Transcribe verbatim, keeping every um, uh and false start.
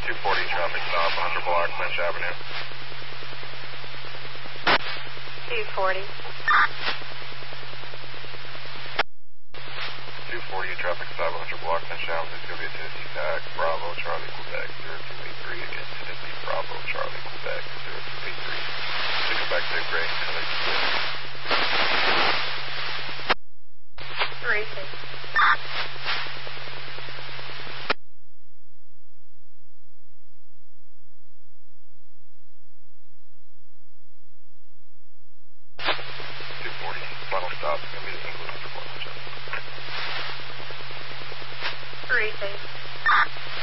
two forty traffic stop, one hundred block, Lynch Avenue. two forty. two forty traffic stop, one hundred block, Lynch Avenue. It's going to be a Tennessee Tac, Bravo, Charlie, Quebec, zero two eight three. Again, Tennessee, Bravo, Charlie, Quebec, zero two eight three. Take it back to Gray, Color